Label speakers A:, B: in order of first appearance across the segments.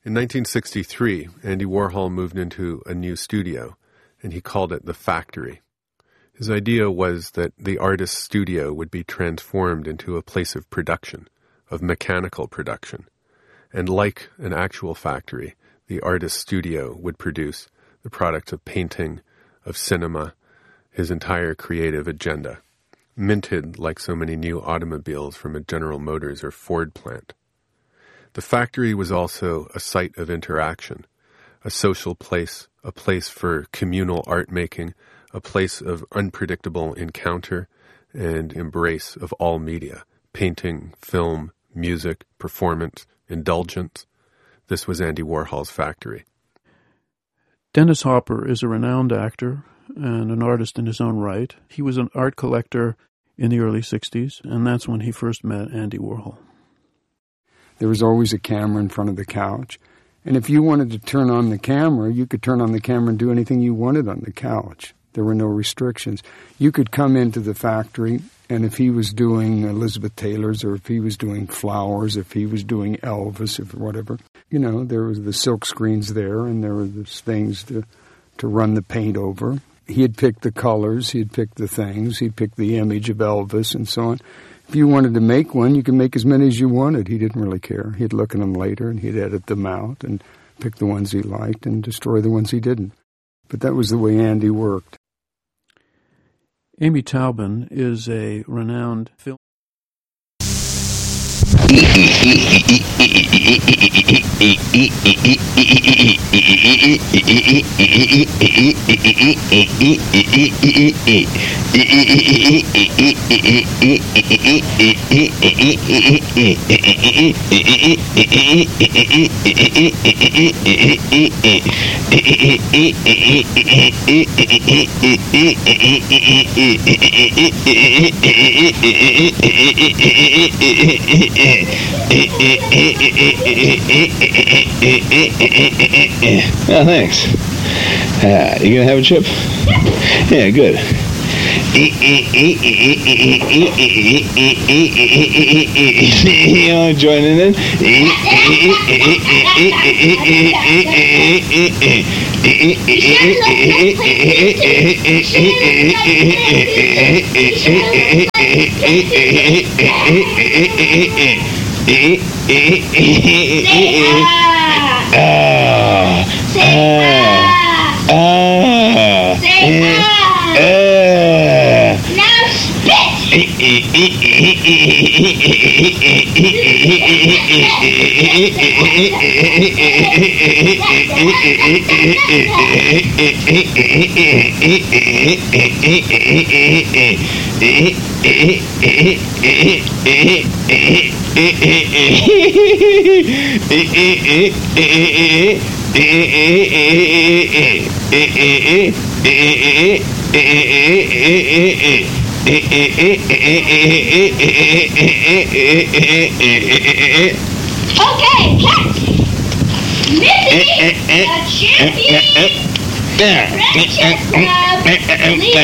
A: In 1963, Andy Warhol moved into a new studio, and he called it The Factory. His idea was that the artist's studio would be transformed into a place of production, of mechanical production. And like an actual factory, the artist's studio would produce the products of painting, of cinema, his entire creative agenda, minted like so many new automobiles from a General Motors or Ford plant. The factory was also a site of interaction, a social place, a place for communal art making, a place of unpredictable encounter and embrace of all media, painting, film, music, performance, indulgence. This was Andy Warhol's factory.
B: Dennis Hopper is a renowned actor and an artist in his own right. He was an art collector in the early 60s, and that's when he first met Andy Warhol.
C: There was always a camera in front of the couch. And if you wanted to turn on the camera, you could turn on the camera and do anything you wanted on the couch. There were no restrictions. You could come into the factory, and if he was doing Elizabeth Taylor's, or if he was doing Flowers, if he was doing Elvis, or whatever, there was the silk screens there, and there were those things to run the paint over. He had picked the colors, he had picked the things, he'd picked the image of Elvis and so on. If you wanted to make one, you could make as many as you wanted. He didn't really care. He'd look at them later, and he'd edit them out and pick the ones he liked and destroy the ones he didn't. But that was the way Andy worked.
B: Amy Taubin is a renowned film.
D: Oh, thanks. You gonna have a chip? Yeah, good. You wanna join in?
E: Now spit! Okay, cut! Missy, the champion! Friendship Club leader!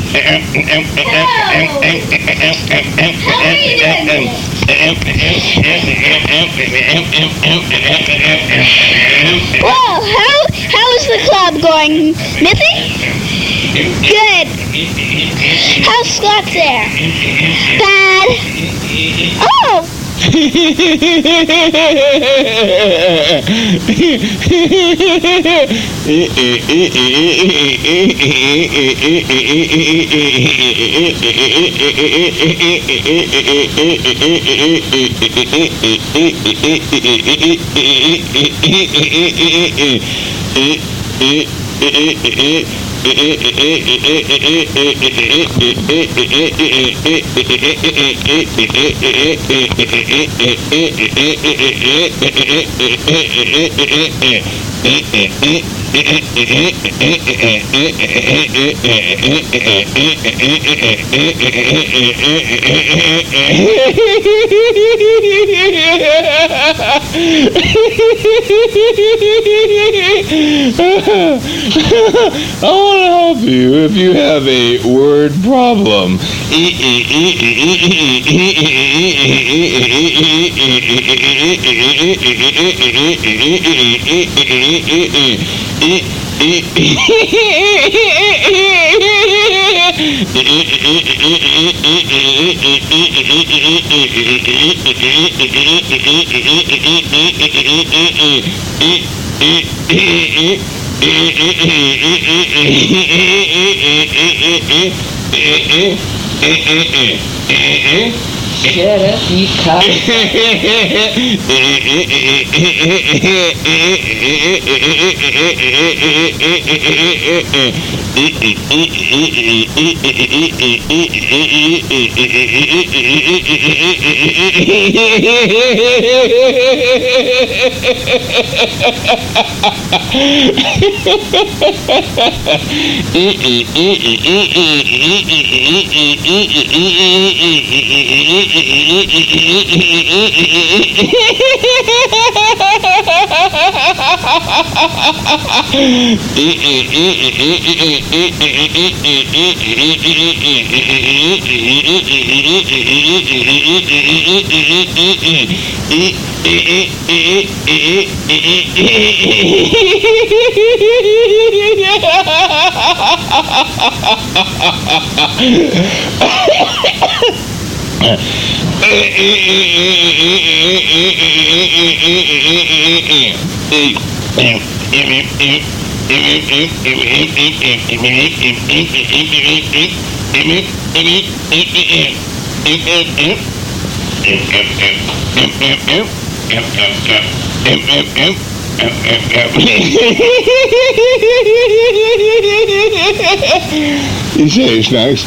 E: Well, how is the club going, Missy? Good. How's Scott there? Bad. Oh!
D: I want to help you if you have a word problem.
F: Shut up, you cock. You say it's nice.